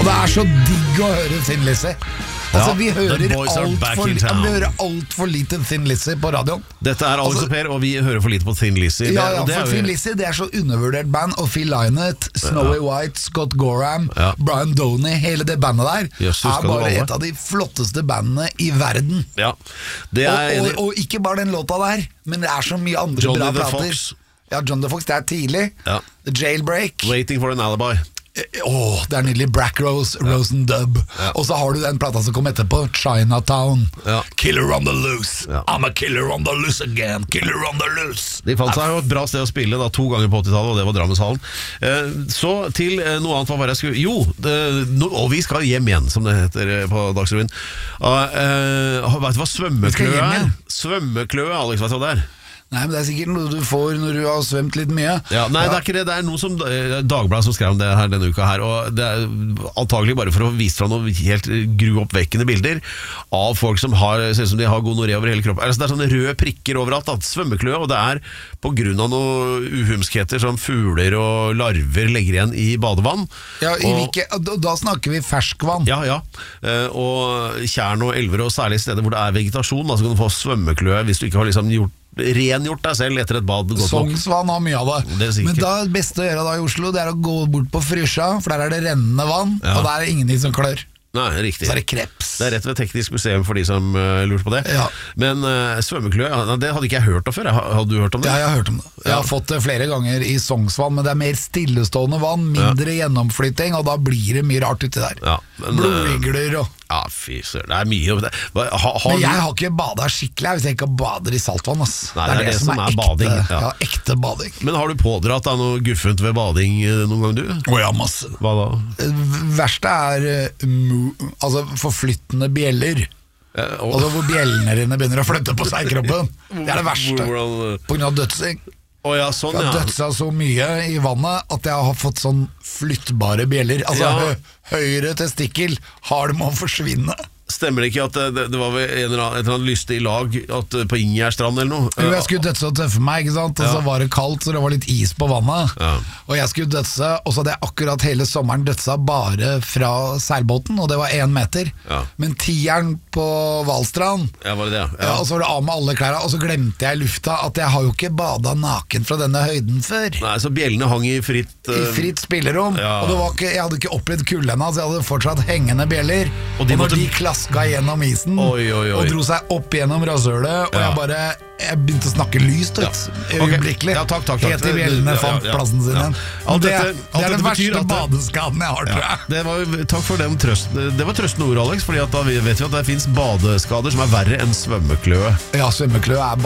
Og det så digg å høre Thin Lizzy. Altså, vi hører alt for lite Thin Lizzy på radioen. Dette Alex og Per, og vi hører for lite på Thin Lizzy. For Thin Lizzy, det så undervurdert band. Og Phil Lynott, Snowy White, Scott Gorham, Brian Doney, hele det bandet der bare et av de flotteste bandene i verden. Ja, og ikke bare den låta der, men det så mye andre Johnny bra plater. John the Fox, det tidlig. The Jailbreak, Waiting for an Alibi. Det nydelig. Brack Rose, Rose and Dub. Og så har du den plata som kom etterpå, Chinatown. Killer on the loose. I'm a killer on the loose again. Killer on the loose. De fant seg jo et bra sted å spille 2 ganger på 80-tallet, og det var Drammenshallen. Så til noe annet, hva var det jeg skulle... og vi skal hjem igjen, som det heter på Dagsrevyen. Vet du hva svømmekløe Svømmekløe, Alex, vet du hva det Nei, men det sikkert noe du får når du har svømt litt mye. Nei, det ikke det. Det noe som Dagbladet som skrev om det her denne uka her, og det antagelig bare for å vise fra noen helt gruoppvekkende bilder av folk som ser ut som de har gonoré over hele kroppen. Det sånne røde prikker overalt, svømmekløe, og det på grunn av noen uhumskheter som fugler og larver legger igjen i badevann. Da snakker vi ferskvann. Og tjern og elver, og særlig steder hvor det vegetasjon, så kan du få svømmekløe hvis du ikke har rengjort deg selv etter et bad. Sognsvann har mye av det. Men det beste å gjøre da i Oslo, det å gå bort på Frysja, for der det rennende vann, og der det ingenting som klør. Nei, riktig. Så det kreps. Det rett ved Teknisk museum for de som lurte på det. Men svømmekløe, det hadde ikke jeg hørt om før. Hadde du hørt om det? Ja, jeg har hørt om det. Jeg har fått det flere ganger i Sognsvann, men det mer stillestående vann, mindre gjennomflytting, og da blir det mye rart uti der. Blodrigler og... Ja, fy søren, det mye det. Men jeg har ikke badet skikkelig hvis jeg ikke bader i saltvann. Nei, det som bading. Ekte bading. Men har du pådratt deg noe guffent ved bading noen gang, du? Ja, masse. Hva da? Det verste forflyttende bjeller. Hvor bjellene dine begynner å flytte på seg i kroppen. Det det verste. På grunn av dødsing. Jeg har dødsa så mye i vannet at jeg har fått sånn flyttbare bjeller. Høyre testikkel har det med å forsvinne. Stemmer det ikke at det var et eller annet lystig lag på Ingjerd strand eller noe? Jo, jeg skulle dødse og tøffe meg, ikke sant? Og så var det kaldt, så det var litt is på vannet. Og jeg skulle dødse, og så hadde jeg akkurat hele sommeren dødsa bare fra seilbåten, og det var 1 meter. Men 10-eren på Valstrand, var det det? Og så var det av med alle klærne, og så glemte jeg i lufta at jeg har jo ikke badet naken fra denne høyden før. Nei, så bjellene hang i fritt spillerom, og jeg hadde ikke opplevd kulden, så jeg hadde fortsatt hengende bjeller. Og når de klaska gjennom isen og dro seg opp gjennom rasølet, og jeg begynte å snakke lyst øyeblikkelig. Helt i bjellene fant plassen sin igjen. Det den verste badeskaden jeg har, tror jeg. Takk for den trøsten. Det var trøstende ord, Alex, fordi da vet vi at det finnes badeskader som verre enn svømmekløe. Ja, svømmekløe